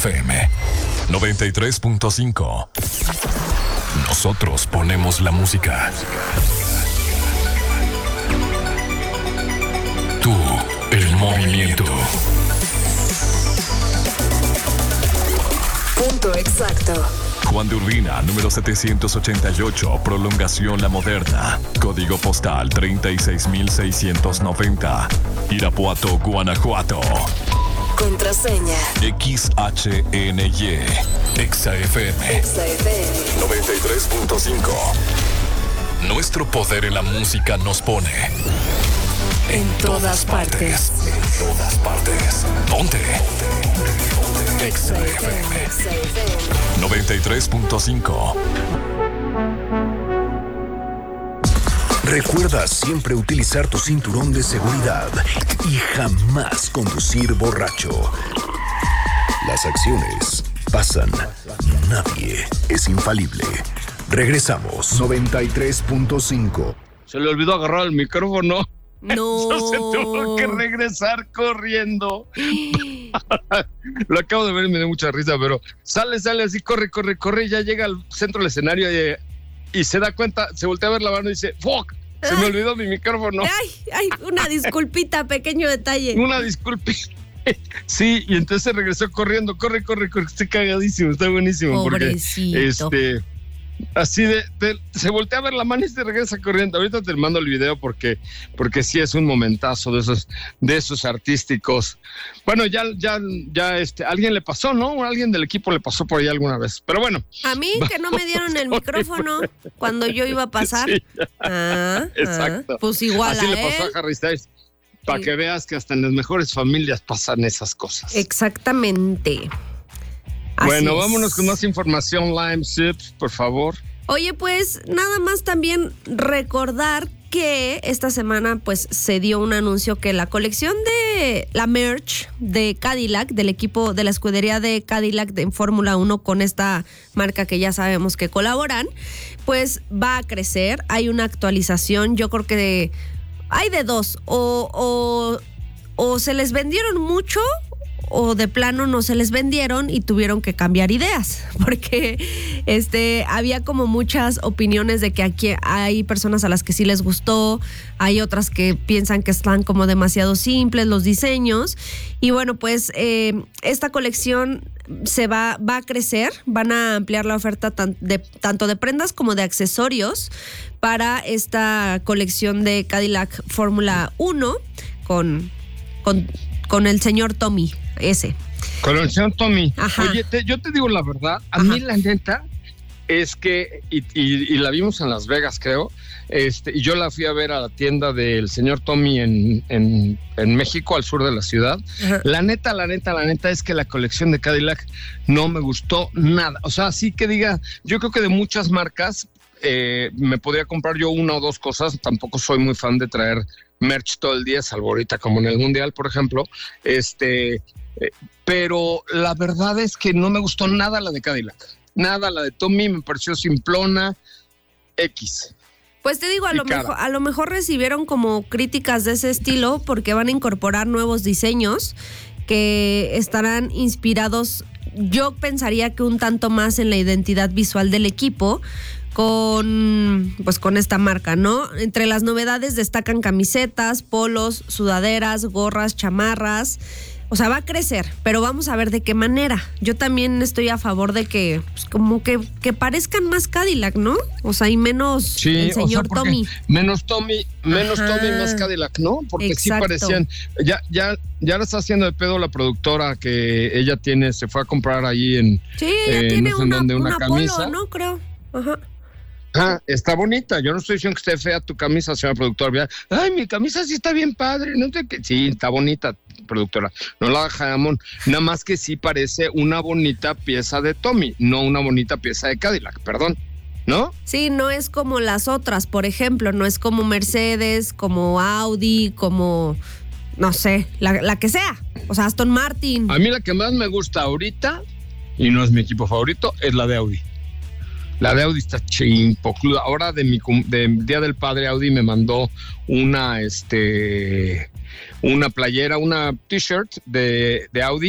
FM 93.5. Nosotros ponemos la música. Tú, el movimiento. Punto exacto. Juan de Urbina, número 788, prolongación La Moderna. Código postal 36690. Irapuato, Guanajuato. Contraseña XHNY. EXA-FM 93.5. Nuestro poder en la música nos pone en todas partes. En todas partes. Ponte. EXA-FM 93.5. Recuerda siempre utilizar tu cinturón de seguridad y jamás conducir borracho. Las acciones pasan, nadie es infalible. Regresamos. 93.5. Se le olvidó agarrar el micrófono. No. Se tuvo que regresar corriendo. Lo acabo de ver y me dio mucha risa, pero sale así, corre, ya llega al centro del escenario y se da cuenta, se voltea a ver la mano y dice, ¡fuck! Se me olvidó mi micrófono. Ay, una disculpita, pequeño detalle. Una disculpita. Sí, y entonces regresó corriendo, corre, está cagadísimo, está buenísimo. Pobrecito. Porque, así se voltea a ver la mano y se regresa corriendo. Ahorita te mando el video porque sí es un momentazo de esos artísticos. Bueno, ya alguien le pasó, ¿no? Alguien del equipo le pasó por ahí alguna vez. Pero bueno. A mí que no me dieron el micrófono cuando yo iba a pasar. Sí, exacto. Pues igual así a le pasó él. a Harry Styles. Para que veas que hasta en las mejores familias pasan esas cosas. Exactamente. Bueno, vámonos con más información, Lime Sips, por favor. Oye, pues nada más también recordar que esta semana pues se dio un anuncio que la colección de la merch de Cadillac, del equipo de la escudería de Cadillac en Fórmula 1 con esta marca que ya sabemos que colaboran, pues va a crecer. Hay una actualización, yo creo que hay de dos, o se les vendieron mucho o de plano no se les vendieron y tuvieron que cambiar ideas, porque había como muchas opiniones de que aquí hay personas a las que sí les gustó, hay otras que piensan que están como demasiado simples los diseños, y bueno, pues esta colección va a crecer, van a ampliar la oferta tanto de prendas como de accesorios para esta colección de Cadillac Fórmula 1 con el señor Tommy, ese. Con el señor Tommy. Ajá. Oye, yo te digo la verdad, a mí la neta es que, y la vimos en Las Vegas, creo, y yo la fui a ver a la tienda del señor Tommy en México, al sur de la ciudad. Ajá. La neta es que la colección de Cadillac no me gustó nada. O sea, sí que diga, yo creo que de muchas marcas me podría comprar yo una o dos cosas. Tampoco soy muy fan de traer merch todo el día, salvo ahorita como en el Mundial, por ejemplo. Pero la verdad es que no me gustó nada la de Cadillac. Nada, la de Tommy me pareció simplona, X. Pues te digo, a lo mejor recibieron como críticas de ese estilo porque van a incorporar nuevos diseños que estarán inspirados, yo pensaría que un tanto más en la identidad visual del equipo con esta marca, ¿no? Entre las novedades destacan camisetas, polos, sudaderas, gorras, chamarras. O sea, va a crecer, pero vamos a ver de qué manera. Yo también estoy a favor de que, pues, como que parezcan más Cadillac, ¿no? O sea, y menos el señor Tommy. Menos Tommy, más Cadillac, ¿no? Porque exacto. Sí parecían. Ya la está haciendo de pedo la productora que ella tiene, se fue a comprar ahí en. Sí, ella tiene no sé una camisa. polo, ¿no? Creo. Ajá. Está bonita. Yo no estoy diciendo que esté fea tu camisa, señora productora. Ay, mi camisa sí está bien padre. No sé qué. Sí, está bonita, productora. No la haga jamón. Nada más que sí parece una bonita pieza de Tommy, no una bonita pieza de Cadillac, perdón. ¿No? Sí, no es como las otras, por ejemplo. No es como Mercedes, como Audi, como, no sé, la que sea. O sea, Aston Martin. A mí la que más me gusta ahorita, y no es mi equipo favorito, es la de Audi. La de Audi está chimpocluda. Ahora de Día del Padre, Audi me mandó una playera, una t-shirt de Audi.